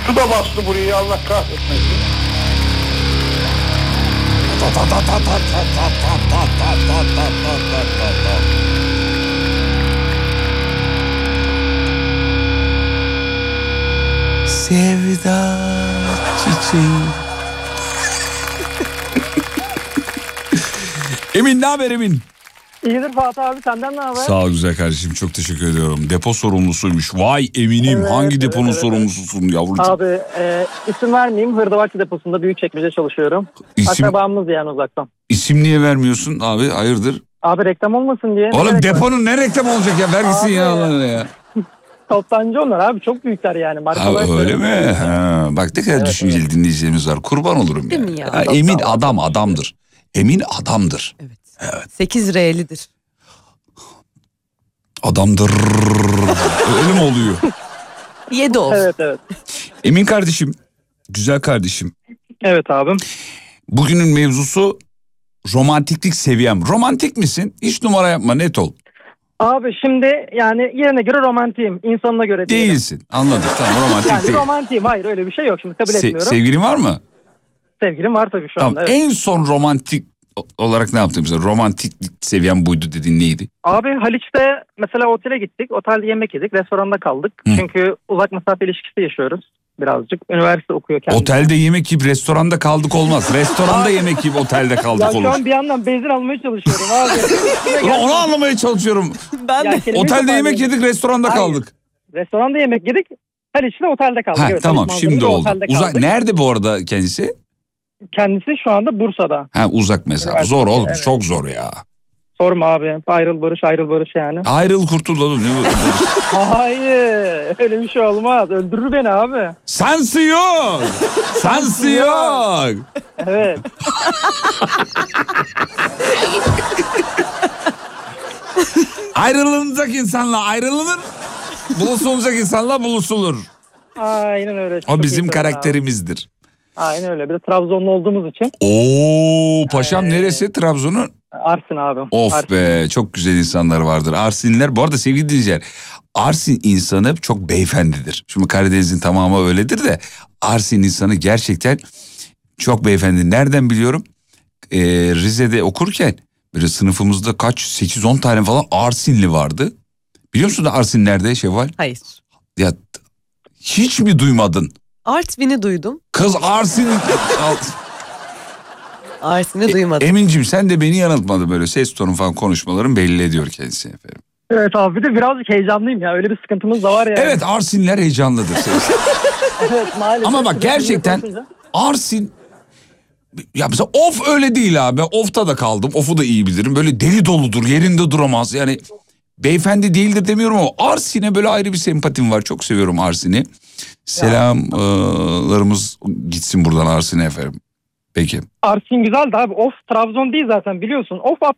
Su da bastı burayı, Allah kahretmesin. Sevda çiçeği. Emin, ne haber Emin? İyidir Fatih abi, senden ne haber? Sağ ol güzel kardeşim, çok teşekkür ediyorum. Depo sorumlusuymuş. Vay Emin'im, Evet, hangi deponun evet. sorumlususun yavrucuğum? Abi isim vermeyeyim, Hırdavatçı deposunda Büyükçekmece çalışıyorum. Akrabamız yani uzaktan. İsim niye vermiyorsun abi, hayırdır? Abi reklam olmasın diye. Oğlum deponun ne reklam olacak ya, vergisi Abi, ya Allah'ına ya. Toptancı onlar abi, çok büyükler yani. Ha, öyle mi? Ha, bak ne kadar Evet, düşünceli evet. Dinleyicilerimiz var, kurban olurum Değil ya. mi ya? Ha, Emin adamdır. Emin adamdır. Evet. Evet. 8 R'lidir. Adamdır. Öyle mi oluyor? 7 olsun. Evet evet. Emin kardeşim, güzel kardeşim. Evet abim. Bugünün mevzusu romantiklik seviyem. Romantik misin? Hiç numara yapma, net ol. Abi şimdi yani yerine göre romantiyim. İnsanına göre değilim. Değilsin. Anladık, tamam, romantik Yani değil. romantiyim, hayır öyle bir şey yok, şimdi kabul etmiyorum. Sevgilin var mı? Sevgilim var tabii şu Tamam. anda. Evet. En son romantik olarak ne yaptın mesela? Romantiklik seviyem buydu dediğin neydi? Abi Haliç'te mesela otele gittik. Otelde yemek yedik. Restoranda kaldık. Hı. Çünkü uzak mesafe ilişkisi yaşıyoruz birazcık. Üniversite okuyor kendisi. Otelde yemek yiyip restoranda kaldık olmaz. Restoranda yemek yiyip otelde kaldık Ya olur. şu an bir yandan benzin almaya çalışıyorum abi. Ulan onu anlamaya çalışıyorum. Ben de. Ya kelimeyi Otelde yemek toparlayayım. yedik, restoranda Hayır. kaldık. Restoranda yemek yedik. Haliç'te otelde kaldık. Ha, Evet, tamam, Haliç şimdi manzaralı oldu. otelde Uzak kaldık. nerede bu arada kendisi? Kendisi şu anda Bursa'da. Ha, uzak mesafe. Evet, Zor oğlum, evet. çok zor ya. Sorma abi. Ayrıl barış yani. Ayrıl kurtul oğlum. Ne bu? Hayır. Öyle bir şey olmaz. Öldürür beni abi. Sensi yok. Sensi yok. Evet. Ayrılınacak insanla ayrılınır. Buluşulacak insanla buluşulur. Aynen öyle. O Çok bizim iyi söyledin abi. karakterimizdir. Aynen öyle. Bir de Trabzonlu olduğumuz için. Oo paşam, neresi Trabzon'un? Arsin abi. Of Arsin. be, çok güzel insanlar vardır. Arsinliler, bu arada sevgili dinleyiciler, Arsin insanı çok beyefendidir. Şimdi Karadeniz'in tamamı öyledir de Arsin insanı gerçekten çok beyefendi. Nereden biliyorum? Rize'de okurken böyle sınıfımızda kaç 8-10 tane falan Arsinli vardı. Biliyor musun da Arsin nerede Şevval? Hayır. Ya hiç mi duymadın? Artvin'i duydum. Kız Arsin. Artvin'i duymadım. Emincim, sen de beni yanıltmadın, böyle ses tonu falan konuşmaların belli ediyor kendisini efendim. Evet abi, bir de birazcık heyecanlıyım ya. Öyle bir sıkıntımız da var yani. Evet, Arsinler heyecanlıdır. Evet, maalesef. Ama bak gerçekten Arsin, ya mesela Of öyle değil abi. Of'ta da kaldım. Of'u da iyi bilirim. Böyle deli doludur, yerinde duramaz. Yani beyefendi değildir demiyorum ama Arsin'e böyle ayrı bir sempatim var. Çok seviyorum Arsin'i. Selamlarımız gitsin buradan Arsin'e efendim. Peki. Arsin güzeldi abi. Of Trabzon değil zaten, biliyorsun. Of